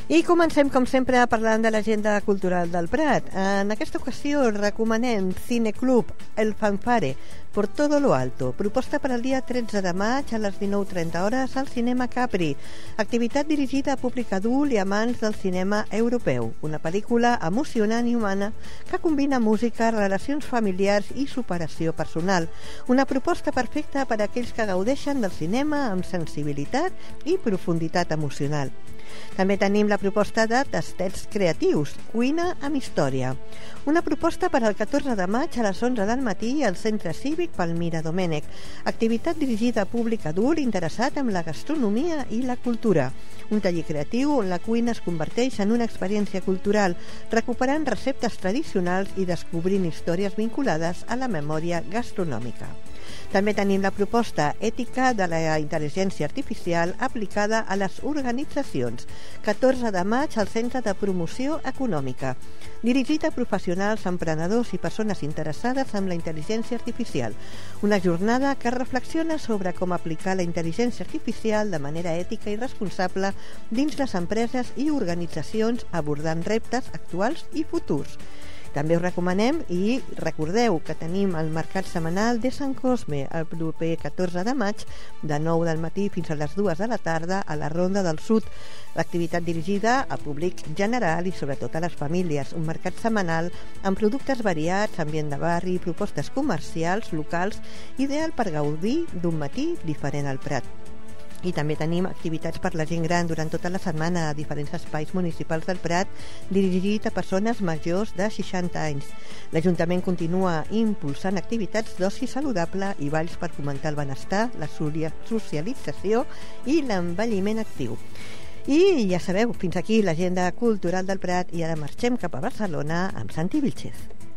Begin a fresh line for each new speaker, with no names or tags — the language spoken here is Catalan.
I comencem, com sempre, parlant de l'agenda cultural del Prat. En aquesta ocasió recomanem Cineclub El Fanfare, Por Todo lo Alto, proposta per al dia 13 de maig a les 19:30 hores al Cinema Capri, activitat dirigida a públic adult i amants del cinema europeu, una pel·lícula emocionant i humana que combina música, relacions familiars i superació personal, una proposta perfecta per a aquells que gaudeixen del cinema amb sensibilitat i profunditat emocional. També tenim la proposta de Tastets Creatius, Cuina amb Història, una proposta per al 14 de maig a les 11 del matí al Centre Cívic Palmira Domènech, activitat dirigida a públic adult interessat en la gastronomia i la cultura, un taller creatiu on la cuina es converteix en una experiència cultural, recuperant receptes tradicionals i descobrint històries vinculades a la memòria gastronòmica. També tenim la proposta Ètica de la intel·ligència artificial aplicada a les organitzacions, 14 de maig al Centre de Promoció Econòmica, dirigit a professionals, emprenedors i persones interessades en la intel·ligència artificial, una jornada que reflexiona sobre com aplicar la intel·ligència artificial de manera ètica i responsable dins les empreses i organitzacions abordant reptes actuals i futurs. També us recomanem i recordeu que tenim el mercat setmanal de Sant Cosme el proper 14 de maig de 9 del matí fins a les 2 de la tarda a la Ronda del Sud. L'activitat dirigida a públic general i sobretot a les famílies, un mercat setmanal amb productes variats, ambient de barri, propostes comercials, locals, ideal per gaudir d'un matí diferent al Prat. I també tenim activitats per la gent gran durant tota la setmana a diferents espais municipals del Prat dirigit a persones majors de 60 anys. L'Ajuntament continua impulsant activitats d'oci saludable i balls per fomentar el benestar, la socialització i l'envelliment actiu. I ja sabeu, fins aquí l'agenda cultural del Prat i ara marxem cap a Barcelona amb Santi Vilchez.